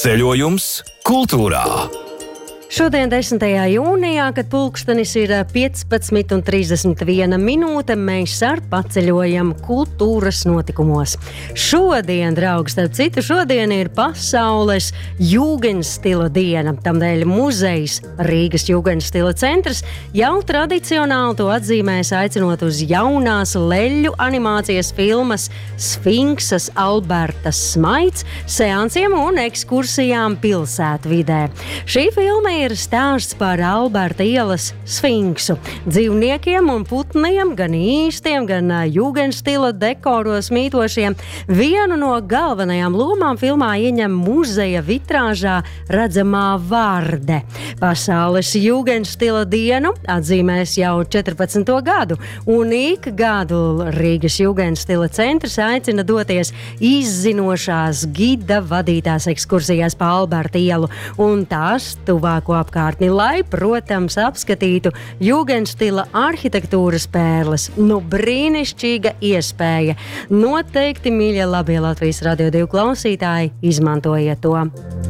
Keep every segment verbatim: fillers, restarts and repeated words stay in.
Ceļojums kultūrā. Šodien, desmitajā jūnijā, kad pulkstenis ir piecpadsmit un trīsdesmit viena minūte, mēs ar paceļojam kultūras notikumos. Šodien, draugi, starp citu, šodien ir pasaules jūgenstila diena. Tamdēļ muzejs Rīgas jūgenstila centrs jau tradicionāli to atzīmēs, aicinot uz jaunās leļu animācijas filmas Sfinksas Albertas Smaids seansiem un ekskursijām pilsētvidē. Šī filma ir stāsts par Alberta ielas sfinksu, dzīvniekiem un putniem, gan īstiem, gan jūgenstila dekoros mītošiem. Vienu no galvenajām lomām filmā ieņem muzeja vitrāžā redzamā Varde. Pasaules jūgenstila dienu atzīmēs jau četrpadsmito gadu, un ik gadu Rīgas jūgenstila centrs aicina doties izzinošās gida vadītās ekskursijās pa Alberta ielu un tās tuvāko apkārtni, lai, protams, apskatītu jūgenstila arhitektūras pērles. Nu, brīnišķīga iespēja. Noteikti, mīļie, labie Latvijas Radio divi klausītāji, izmantojiet to.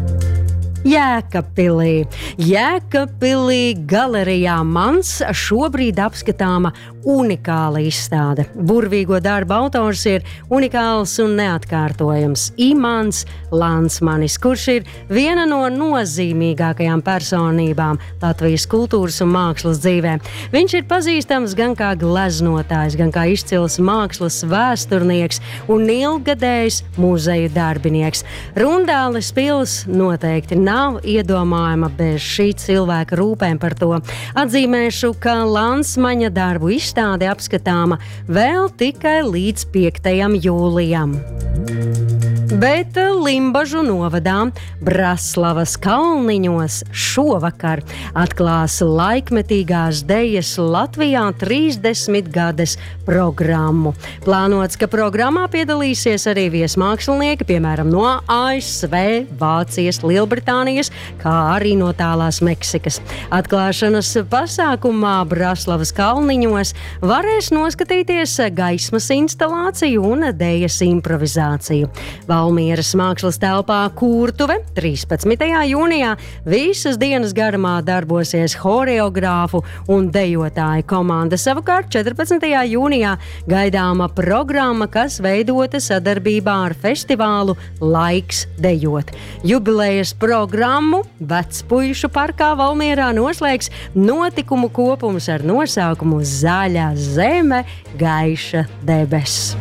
Jēkabpilī. Jēkabpilī galerijā Mans šobrīd apskatāma unikāla izstāde. Burvīgo darbu autors ir unikāls un neatkārtojams Imants Lansmanis, kurš ir viena no nozīmīgākajām personībām Latvijas kultūras un mākslas dzīvē. Viņš ir pazīstams gan kā gleznotājs, gan kā izcils mākslas vēsturnieks un ilgadējs muzeju darbinieks. Rundāles pils noteikti nav Nav iedomājama bez šī cilvēka rūpēm par to. Atzīmēšu, ka Lansmaņa darbu izstāde apskatāma vēl tikai līdz piektajam jūlijam. Bet Limbažu novadā Braslavas kalniņos šovakar atklās laikmetīgās dejas Latvijā trīsdesmit gades programmu. Plānots, ka programmā piedalīsies arī viesmākslinieki, piemēram, no A S V, Vācijas, Lielbritānijas, kā arī no tālās Meksikas. Atklāšanas pasākumā Braslavas kalniņos varēs noskatīties gaismas instalāciju un dejas improvizāciju. Valmieras mākslas telpā Kurtuve trīspadsmitajā jūnijā visas dienas garumā darbosies horeogrāfu un dejotāju komanda. Savukārt četrpadsmitajā jūnijā gaidāma programma, kas veidota sadarbībā ar festivālu Laiks dejot. Jubilejas programmu Vecpuišu parkā Valmierā noslēgs notikumu kopums ar nosaukumu Zaļa zeme, gaiša debess.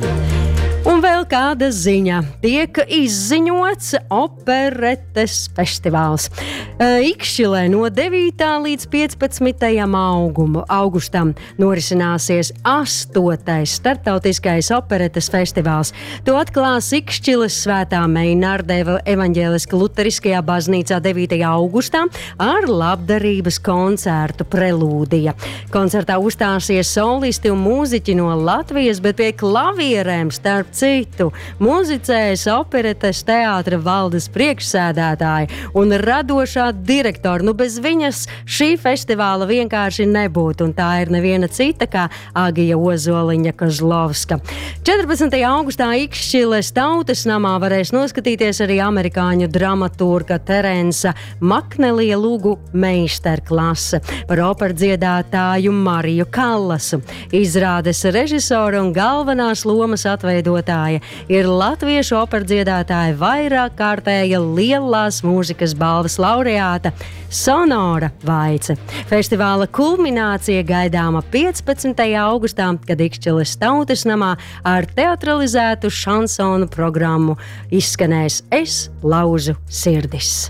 Un vēl kāda ziņa. Tiek izziņots operetes festivāls. Ikšķilē no devītā līdz piecpadsmitajam augustam norisināsies astotais starptautiskais operetes festivāls. To atklās Ikšķiles Svētā Meinarda evaņģēliska luteriskajā baznīcā devītajā augustā ar labdarības koncertu Prelūdija. Koncertā uzstāsies solisti un mūziķi no Latvijas, bet pie klavierēm starp citu muzicēs operetes teātra valdes priekšsēdētāji un radošā direktora. Nu, bez viņas šī festivāla vienkārši nebūtu, un tā ir neviena cita kā Agija Ozoliņa Kozlovska. četrpadsmitajā augustā Ikšķiles Tautas namā varēs noskatīties arī amerikāņu dramaturga Terensa Maknelija lūgu meistarklase par operdziedātāju Mariju Kallasu. Izrādes režisora un galvenās lomas atveidot ir latviešu operdziedātāja vairāk kārtēja lielās mūzikas balvas laureāta Sonora Vaice. Festivāla kulminācija gaidāma piecpadsmitajā augustā, kad Ikšķiles Tautas namā ar teatralizētu šansonu programmu izskanēs Es laužu sirdis.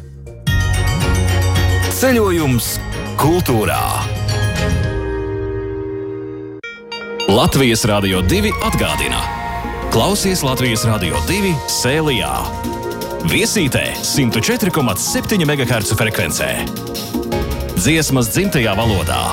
Ceļojums kultūrā. Latvijas Radio divi atgādina. Klausies Latvijas Radio divi Sēlijā. Viesītē simt četri komats septiņi megahercu frekvencē. Dziesmas dzimtajā valodā.